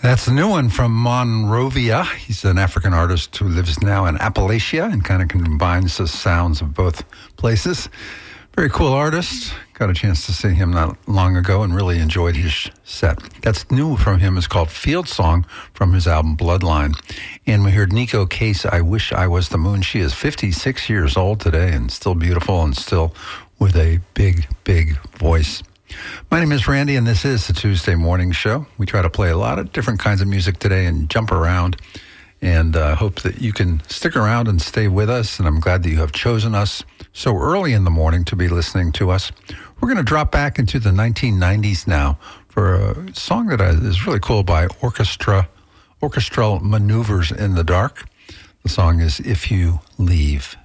That's the new one from Monrovia. He's an African artist who lives now in Appalachia and kind of combines the sounds of both places. Very cool artist. Got a chance to see him not long ago and really enjoyed his set. That's new from him. It's called Field Song from his album Bloodline. And we heard Neko Case, I Wish I Was the Moon. She is 56 years old today and still beautiful and still with a big, big voice. My name is Randy, and this is the Tuesday Morning Show. We try to play a lot of different kinds of music today and jump around, and hope that you can stick around and stay with us, and I'm glad that you have chosen us so early in the morning to be listening to us. We're going to drop back into the 1990s now for a song that is really cool by Orchestral Maneuvers in the Dark. The song is If You Leave.